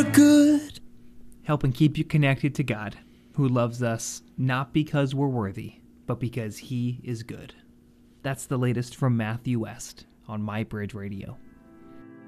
are good. Helping keep you connected to God, who loves us not because we're worthy, but because he is good. That's the latest from Matthew West on My Bridge Radio.